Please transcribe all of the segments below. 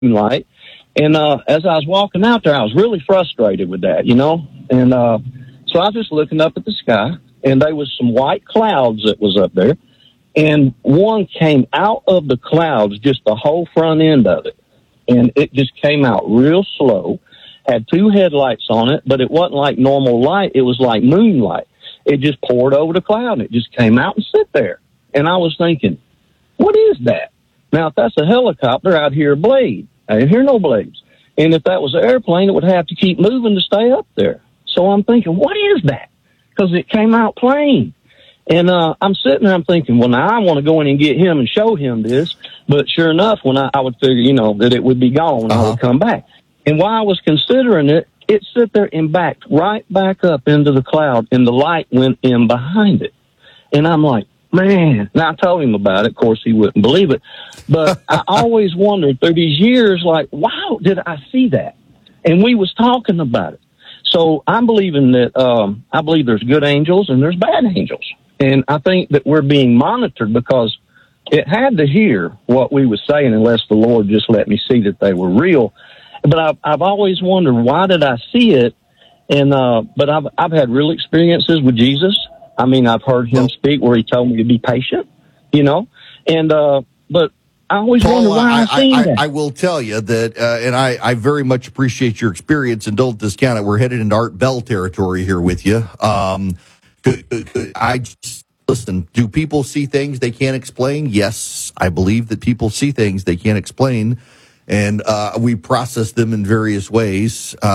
light. And as I was walking out there, I was really frustrated with that, And so I was just looking up at the sky, and there was some white clouds that was up there. And one came out of the clouds, just the whole front end of it. And it just came out real slow, had two headlights on it, but it wasn't like normal light. It was like moonlight. It just poured over the cloud, and it just came out and sit there. And I was thinking, what is that? Now, if that's a helicopter, I'd hear a blade. I didn't hear no blades. And if that was an airplane, it would have to keep moving to stay up there. So I'm thinking, what is that? Because it came out plain. And I'm sitting there, I'm thinking, well, now I want to go in and get him and show him this. But sure enough, when I would figure, that it would be gone, I would come back. And while I was considering it, it sit there and backed right back up into the cloud, and the light went in behind it. And I'm like, man. Now, I told him about it. Of course, he wouldn't believe it. But I always wondered through these years, like, wow, did I see that? And we was talking about it. So I'm believing that I believe there's good angels and there's bad angels. And I think that we're being monitored because it had to hear what we was saying unless the Lord just let me see that they were real. But I've always wondered, why did I see it? And but I've had real experiences with Jesus. I mean, I've heard him speak where he told me to be patient, and but I always wonder why I seen that. I will tell you that, and I very much appreciate your experience, and don't discount it. We're headed into Art Bell territory here with you. Listen, do people see things they can't explain? Yes, I believe that people see things they can't explain. And we process them in various ways. Do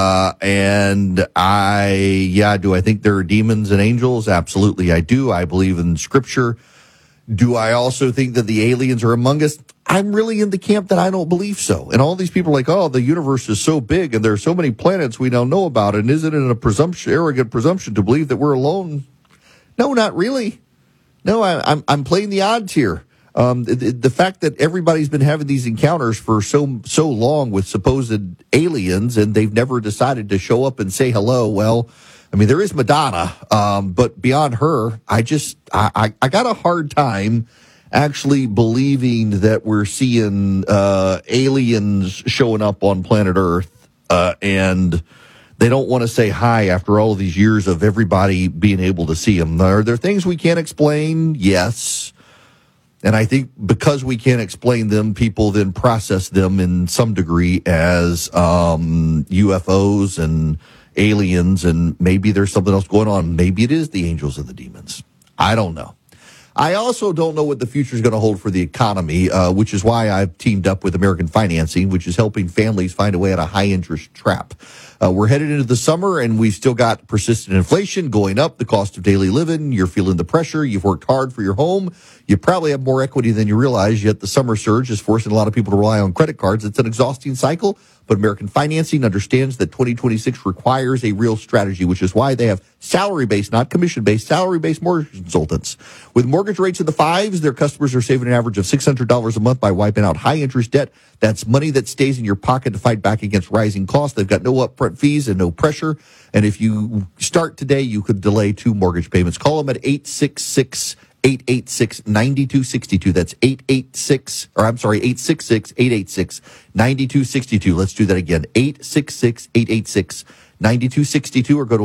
I think there are demons and angels? Absolutely, I do. I believe in Scripture. Do I also think that the aliens are among us? I'm really in the camp that I don't believe so. And all these people are like, oh, the universe is so big and there are so many planets we don't know about. And isn't it arrogant presumption to believe that we're alone? No, not really. No, I'm playing the odds here. The fact that everybody's been having these encounters for so long with supposed aliens and they've never decided to show up and say hello. Well, I mean, there is Madonna, but beyond her, I got a hard time actually believing that we're seeing aliens showing up on planet Earth, and they don't want to say hi after all of these years of everybody being able to see them. Are there things we can't explain? Yes. And I think because we can't explain them, people then process them in some degree as UFOs and aliens, and maybe there's something else going on. Maybe it is the angels and the demons. I don't know. I also don't know what the future is going to hold for the economy, which is why I've teamed up with American Financing, which is helping families find a way out of high-interest trap. We're headed into the summer, and we've still got persistent inflation going up, the cost of daily living. You're feeling the pressure. You've worked hard for your home. You probably have more equity than you realize, yet the summer surge is forcing a lot of people to rely on credit cards. It's an exhausting cycle, but American Financing understands that 2026 requires a real strategy, which is why they have salary-based, not commission-based, salary-based mortgage consultants. With mortgage rates in the fives, their customers are saving an average of $600 a month by wiping out high-interest debt. That's money that stays in your pocket to fight back against rising costs. They've got no upfront fees and no pressure. And if you start today, you could delay 2 mortgage payments. Call them at 866-886-9262. That's 866-886-9262. Let's do that again. 866-886-9262, or go to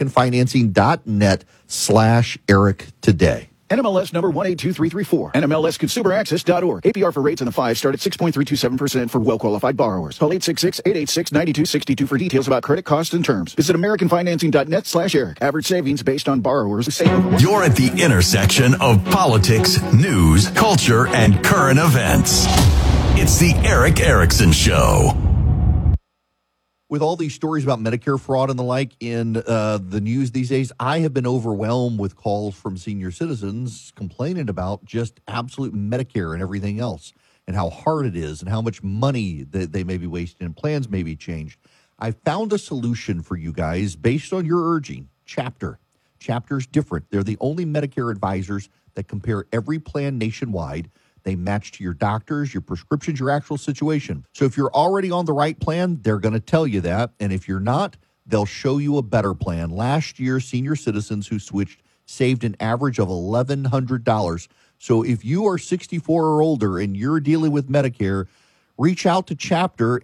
AmericanFinancing.net/Eric today. NMLS number 182334. NMLSConsumerAccess.org. APR for rates in the 5 start at 6.327% for well-qualified borrowers. Call 866-886-9262 for details about credit costs and terms. Visit AmericanFinancing.net/Eric. Average savings based on borrowers who save over. You're at the intersection of politics, news, culture, and current events. It's the Erick Erickson Show. With all these stories about Medicare fraud and the like in the news these days, I have been overwhelmed with calls from senior citizens complaining about just absolute Medicare and everything else, and how hard it is and how much money they may be wasting and plans may be changed. I found a solution for you guys based on your urging. Chapter. Chapter's different. They're the only Medicare advisors that compare every plan nationwide. They match to your doctors, your prescriptions, your actual situation. So if you're already on the right plan, they're going to tell you that. And if you're not, they'll show you a better plan. Last year, senior citizens who switched saved an average of $1,100. So if you are 64 or older and you're dealing with Medicare, reach out to Chapter